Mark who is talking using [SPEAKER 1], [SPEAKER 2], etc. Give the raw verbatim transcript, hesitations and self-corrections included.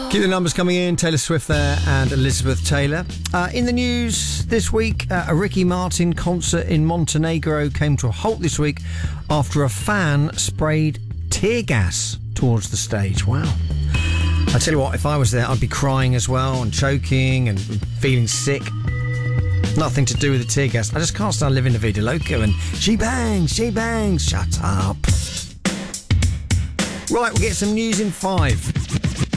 [SPEAKER 1] Keep the numbers coming in. Taylor Swift there and Elizabeth Taylor. Uh, in the news this week, uh, a Ricky Martin concert in Montenegro came to a halt this week after a fan sprayed tear gas towards the stage. Wow. I tell you what, if I was there, I'd be crying as well and choking and feeling sick. Nothing to do with the tear gas. I just can't stand living La Vida Loca and she bangs, she bangs. Shut up. Right, we'll get some news in five.